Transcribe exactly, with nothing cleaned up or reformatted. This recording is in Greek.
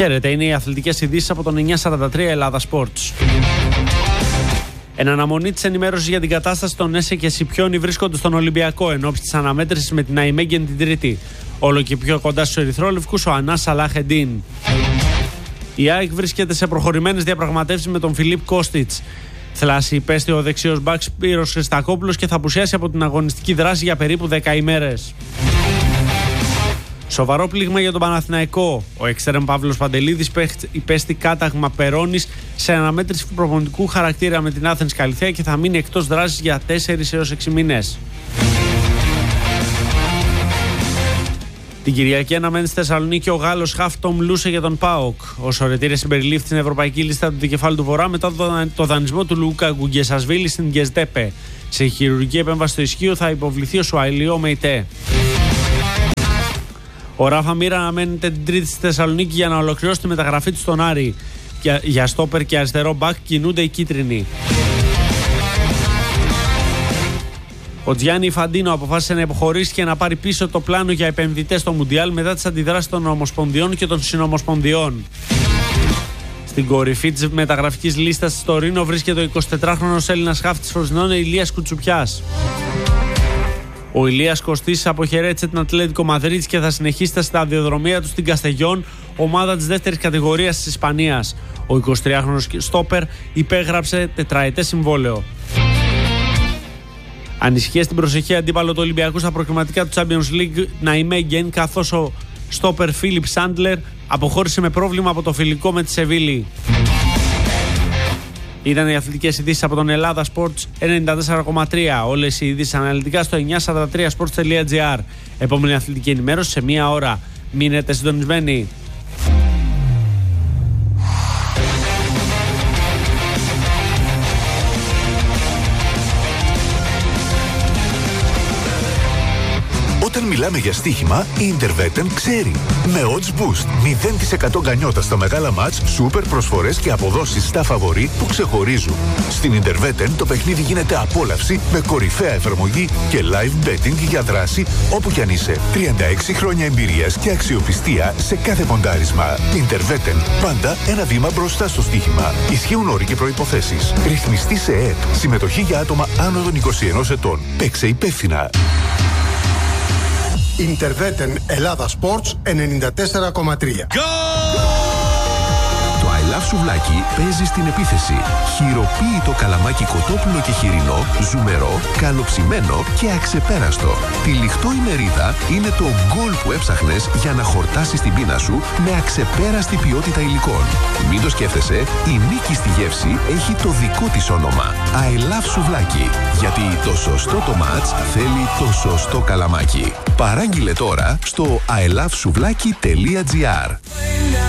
Χαίρετε, είναι οι αθλητικές ειδήσεις από τον εννιακόσια σαράντα τρία Ελλάδα Sports. Εν αναμονή της ενημέρωσης για την κατάσταση των Έσε και Σιπιόνι βρίσκονται στον Ολυμπιακό εν ώψη της αναμέτρησης με την Αϊμέγεν την Τρίτη. Όλο και πιο κοντά στους ερυθρόλευκους ο Ανάς Σαλάχ-Εντίν. Η ΑΕΚ βρίσκεται σε προχωρημένες διαπραγματεύσεις με τον Φιλίπ Κώστιτς. Θλάση υπέστη ο δεξιός μπακ Σπύρος Χριστακόπουλος και θα απουσιάσει από την αγωνιστική δράση για περίπου δέκα ημέρες. Σοβαρό πλήγμα για τον Παναθηναϊκό. Ο εξτρέμ Παύλος Παντελίδης υπέστη κάταγμα περώνης σε αναμέτρηση προπονητικού χαρακτήρα με την Άθενς Καλυθέα και θα μείνει εκτός δράσης για τέσσερις έως έξι μήνες. Την Κυριακή αναμένει στη Θεσσαλονίκη ο Γάλλος Χαφ Τομ Λούσε για τον ΠΑΟΚ. Ο Σορετήρες συμπεριλήφθη στην ευρωπαϊκή λίστα του Δικεφάλου του Βορρά μετά το δανεισμό του Λούκα Γκουγκεσασβίλη στην Γκεζτέπε. Σε χειρουργική επέμβαση στο ισχύο θα υποβληθεί ο Σουαηλιό Μεϊτέ. Ο Ράφα Μίρα αναμένεται την Τρίτη στη Θεσσαλονίκη για να ολοκληρώσει τη μεταγραφή του στον Άρη. Για, για στόπερ και αριστερό μπακ κινούνται οι κίτρινοι. Ο Τζιάννη Φαντίνο αποφάσισε να υποχωρήσει και να πάρει πίσω το πλάνο για επενδυτές στο Μουντιάλ μετά τις αντιδράσεις των ομοσπονδιών και των συνομοσπονδιών. Στην κορυφή της μεταγραφικής λίστας στο Ρήνο βρίσκεται ο εικοσιτετράχρονος Έλληνας χαφ της Φροσινών Ηλίας Κουτσουπιάς. Ο Ηλίας Κωστής αποχαιρέτησε την Ατλέτικο Μαδρίτης και θα συνεχίσει τα σταδιοδρομία του στην Καστεγιόν, ομάδα της δεύτερης κατηγορίας της Ισπανίας. Ο εικοσιτριάχρονος στόπερ υπέγραψε τετραετές συμβόλαιο. Ανησυχία στην προσεχή αντίπαλο του Ολυμπιακού στα προκριματικά του Champions League Ναϊμέγεν, καθώς ο στόπερ Φίλιπ Σάντλερ αποχώρησε με πρόβλημα από το φιλικό με τη Σεβίλη. Ήταν οι αθλητικές ειδήσεις από τον Ελλάδα Sports ενενήντα τέσσερα κόμμα τρία. Όλες οι ειδήσεις αναλυτικά στο εννιακόσια σαράντα τρία sports τελεία gr. Επόμενη αθλητική ενημέρωση σε μία ώρα. Μείνετε συντονισμένοι. Όταν μιλάμε για στοίχημα, η Interveten ξέρει. Με Odds Boost, μηδέν τοις εκατό γκανιότα στα μεγάλα μάτς, σούπερ προσφορές και αποδόσεις στα φαβορί που ξεχωρίζουν. Στην Interveten το παιχνίδι γίνεται απόλαυση με κορυφαία εφαρμογή και live betting για δράση όπου κι αν είσαι. τριάντα έξι χρόνια εμπειρίας και αξιοπιστία σε κάθε ποντάρισμα. Interveten, πάντα ένα βήμα μπροστά στο στοίχημα. Ισχύουν όροι και προϋποθέσεις. Ρυθμιστή σε ΕΕΠ. Συμμετοχή για άτομα άνω των είκοσι ενός ετών. Παίξε υπεύθυνα. Interveten Ελλάδα Sports ενενήντα τέσσερα κόμμα τρία. Το I Love Σουβλάκι παίζει στην επίθεση. Χειροποίητο καλαμάκι κοτόπουλο και χοιρινό, ζουμερό, καλοψημένο και αξεπέραστο. Τυλιχτό η μερίδα είναι το γκολ που έψαχνες για να χορτάσεις την πείνα σου με αξεπέραστη ποιότητα υλικών. Μην το σκέφτεσαι, η νίκη στη γεύση έχει το δικό της όνομα. I Love Σουβλάκι. Γιατί το σωστό το μάτς θέλει το σωστό καλαμάκι. Παράγγειλε τώρα στο άι λαβ σουβλάκι τελεία τζι άρ.